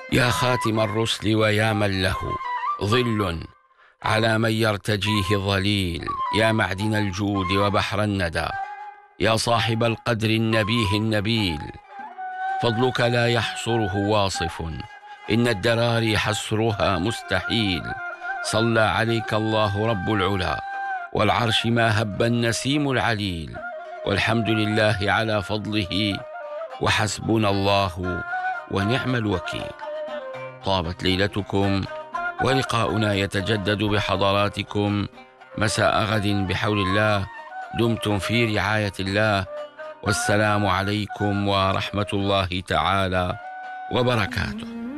يا خاتم الرسل ويا من له ظل على من يرتجيه ظليل، يا معدن الجود وبحر الندى، يا صاحب القدر النبيه النبيل، فضلك لا يحصره واصف، إن الدراري حسرها مستحيل. صلى عليك الله رب العلا والعرش ما هب النسيم العليل، والحمد لله على فضله وحسبنا الله ونعم الوكيل. طابت ليلتكم، ولقاؤنا يتجدد بحضراتكم مساء غد بحول الله. دمتم في رعاية الله، والسلام عليكم ورحمة الله تعالى وبركاته.